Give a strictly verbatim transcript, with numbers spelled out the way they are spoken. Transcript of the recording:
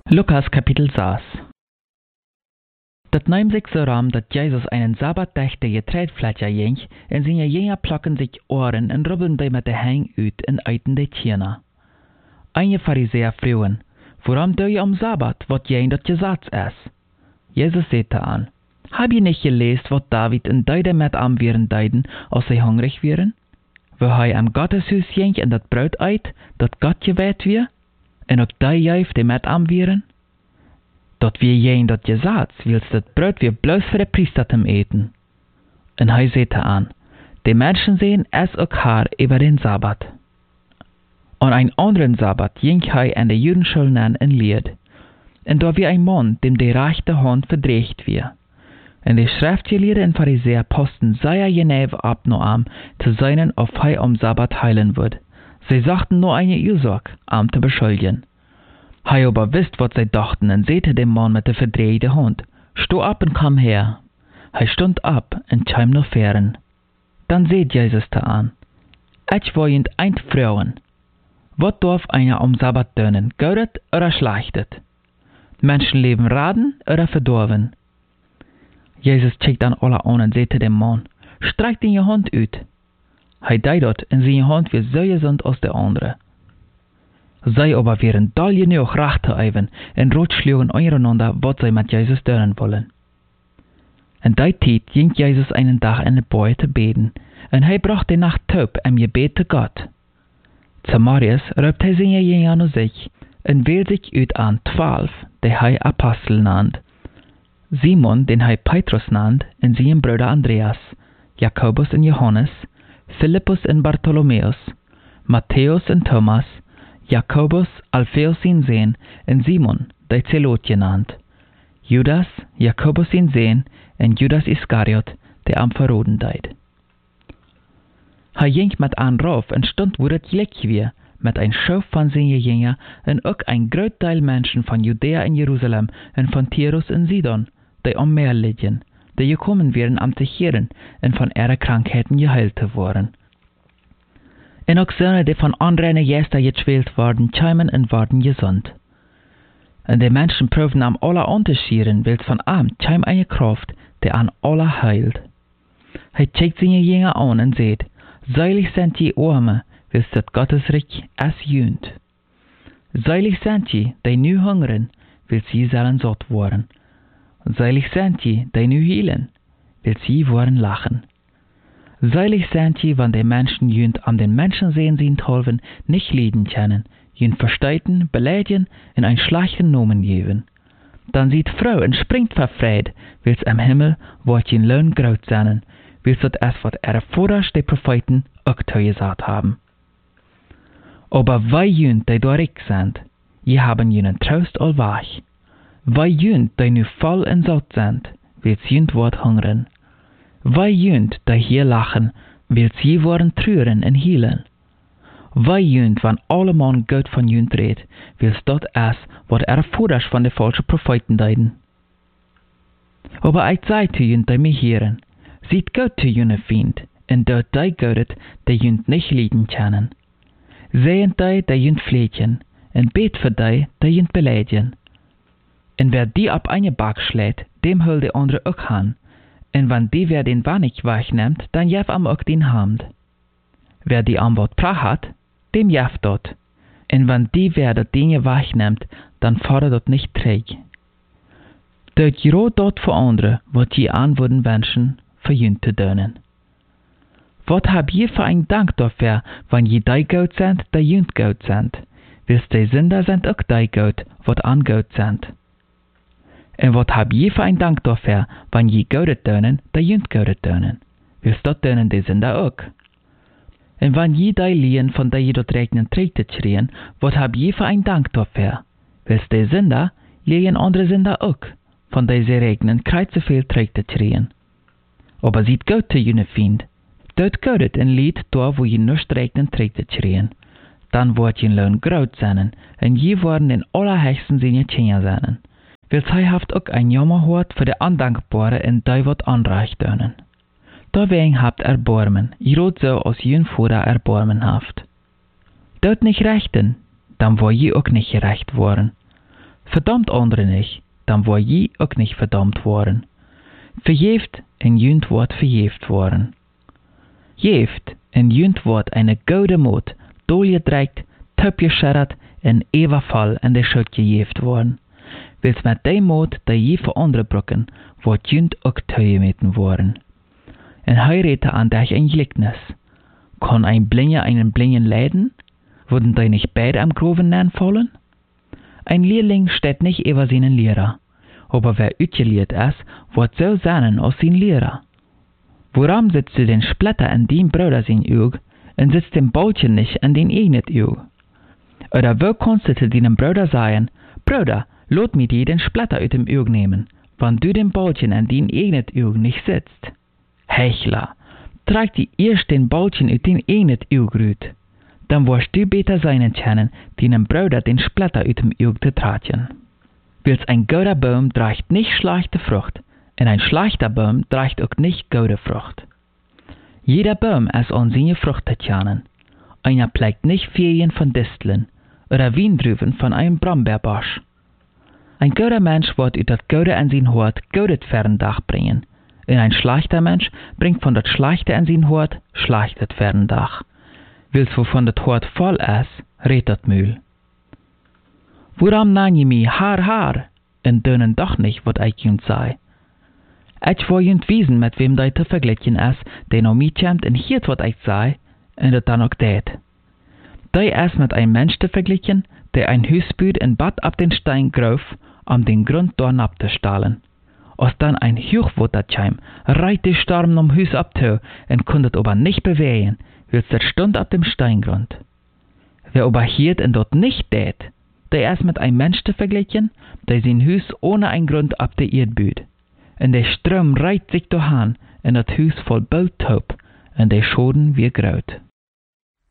Lukas Kapitel zes. Dat neemt zich zo ram dat Jezus einen Sabbatdag de getreidfletcher ging, en zijn jünger plakken zich oren en rubbeln die met de hang uit en uiten de tjena. Een Pharisäer vroegen, waarom doe je om Sabbat, wat jij dat je zat is? Jezus zei aan, heb je niet gelezen wat David en Duide met am wären deiden, als zij hungrig wären? Wo hij am Gotteshuis ging en dat brood uit, dat God geweiht weer? En ook die juif die met am wären? Dat wie jij dat je zat, willst dat brood weer bloos voor de priester te eten. En hij zei aan, die mensen zijn es ook haar über den Sabbat. An een anderen Sabbat ging hij aan de Judenschule aan en leerd. En daar wie een man, dem de rechte hand verdreigt weer. En de schriftgeleerden en Pharisäer posten sehr genau ab no am, zu seinen, of hij om Sabbat heilen wird. Sie sagten nur eine Ursache, am zu beschuldigen. Hij aber wisst, wat zij dachten, en zei dem Mann mit der verdrehte Hand, Sto ab und komm her. Hij stond ab en kwam naar fern. Dan zei Jezus te aan, Ich wollt eind vrouwen. Wat darf einer om Sabbat doen, goudet oder schlechtet? Menschenleben raden oder verdorven? Jezus kijkt dan alle aan en zei dem Mann, Streck in je hand uit. Hij deed dat en zijn hand weer zo gezond als de andere. Zij aber wären doll genoeg recht te even en rotschlugen ondereinander wat zij met Jezus doen wollen. En die tijd ging Jezus einen Tag in de boy te beten, en hij bracht de nacht taub en gebet te God. Zu Marius roept hij zijn jünger naar zich, en wählt zich uit aan twaalf, die hij Apostel nannt. Simon, den hij Petrus nannt, en zijn broeder Andreas, Jakobus en Johannes, Philippus en Bartholomäus, Matthäus en Thomas, Jakobus, Alpheus zijn zoon, en Simon, die Zelot genannt, Judas, Jakobus zijn zoon, en Judas Iscariot, die am verroden deed. Hij ging met aan rauf en stond wo het gelijk weer, met een schoof van zijn jünger, en ook een groot deel mensen van Judea en Jeruzalem, en van Tyrus en Sidon, die om meer liggen, die gekommen wären am te heren, en van ihre krankheiten geheilt te worden. En ook zonen die van anderen Gäste geschwelt worden, kwamen en worden gesund. En die mensen proefden am alle unterschieden, wils van am kwam eine Kraft, die an alle heilt. Hij kijkt zijn jünger aan en zegt, Seilig sind die Arme, wils dat Gottesreich es jönt. Seilig sind die, die nu hungern, wils sie sollen satt worden. Seilig sind die, die nu hielen, wils sie worden lachen. Seilig sind die, wann die Menschen jönt an den Menschen sehen sie tolven, nicht leiden können, jönt versteiten, beleidigen, in ein schlechten Nomen geben. Dann sieht Frau und springt verfreut, wils am Himmel wird jen Lohn groß sein, wils dat es wat ihre Vorderst die Propheten auch gesagt haben. Aber wij jönt, die dorik sind, je haben jenen Trost allweg. Wij jönt, die nu voll en satt sind, wils jönt wordt hungern. Wij jönt, die hier lachen, wils je worden treuren en hielen. Wij jönt, wann alle man Gott von jönt redt, wils dat es, wat er Vorderst van de falsche Propheten deiden. Aber ich sei zu jönt, die mich hören, sieht Gott zu jene Feind, en dort die Gott, die jönt nicht leiden können. Sehen die, die jönt flechen, en bet für die, die jönt beleidigen. En wer die ab eine Back schlägt, dem hol de andere auch han. En wann die wer den Wannig wegnimmt, dann jef am auch den Hand. Wer die am Wort prach hat, dem jef dort. En wann die wer dat Dinge wegnimmt, dann fordert dort nicht träg. Dort gero dort für andere, wat je an würden wünschen, für jünt zu dönen. Wat hab je für ein Dank dafür, wann je die gut sind, die jünt gut sind? Wils die Sünder sind auch die gut, wat an gut sind. En wat hab je für ein Dank dafür, wann je Goudet dönen, die jünt Goudet dönen? Wils dat dönen die Sünder auch. En wann je die liehen, von der je dort regnen trägt schrien, wat hab je für ein Dank dafür? Wils die Sünder liehen andere Sünder auch, von der sie regnen kreuz so viel trägt schrien. Aber sieht Gott zu jene Feind. Dort Goudet ein Lied da, wo je nicht regnen trägt schrien. Dann wird je Lohn groß sein, en je worden in allerhöchsten Sinne Kinder sein. Wils hij haft ook ein Jammer hoort voor de Andankbare en die wat anreicht dönen. Deswegen habt Erbarmen, jrot so als jün Vater Erbarmen haft. Dort nicht rechten, dann wo je auch nicht gerecht worden. verdammt andere nicht, dann war je auch nicht verdammt worden. Verjeft en jünt wordt verjeft worden. Jeft en jünt wordt eine gode Mut, doorgedreikt, tupgescharret en ewa fall en de schuld gejeft worden. Wils met die Mut, die je voor andere brokken, wordt jünt ook tegemeten worden. En hij redte aan dich ein Gleichnis. Kann ein Blinder einen Blinden leiden? Würden die nicht beide am Groven fallen? Ein Lehrling steht nicht über seinen Lehrer, aber wer utgelehrt ist, wird so sein als sein Lehrer. Warum sitzt du den Splitter in dein Bruder sein Auge und sitzt den Ballchen nicht in den eigenen Auge? Oder wo kannst du zu deinem Bruder sagen, Bruder, lot mir dir den Splitter aus dem Auge nehmen, wenn du den Ballchen in dein eigenen Auge nicht sitzt? Hechler, trag dir erst den Ballchen aus dein eigenes Auge rüt, dann wirst du besser sein können, deinem Bruder den Splitter aus dem Auge zu tragen. Wils ein guter Baum trägt nicht schlechte Frucht, und ein schlechter Baum trägt auch nicht gute Frucht. Jeder Baum ist an seine Frucht zu kennen. Einer pflegt nicht Ferien von Disteln oder Weindrüben von einem Brombeerbusch. Ein guter Mensch wird aus das Gute in sein Hort Gutes fern Dach bringen, und ein schlechter Mensch bringt von das Schlechte in sein Hort Schlechtes fern Dach. Wils wovon das Hort voll ist, redet das Mühl. Warum nann je mi haar haar, en dönen doch nicht, wat ich jünt sei? Ich will jünt wiesen, mit wem dei te vergleichen ist, der noch mi kämt en hiert wat ich sei, en dat dann auch tät. Dei ist mit einem Mensch te vergleichen, der ein Hüs büht en Bad ab den Stein grauf, um den Grund dorn abzustahlen. Als dann ein Huchwutter käm, reit die Storm um Hüs abtö, en kundet aber nicht bewegen, wils der stund ab dem Steingrund. Wer aber hiert en dort nicht tät, der ist mit einem Mensch zu vergleichen, der sein Hüs ohne einen Grund ab der Erd büht. Und der Strom reiht sich dahin, und das Hüs voll Bautaub, und der Schoden wie Graut.